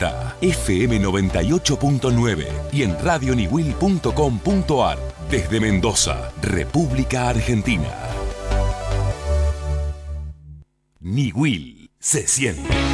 está FM 98.9 y en radioniwil.com.ar desde Mendoza, República Argentina. Niwil se siente.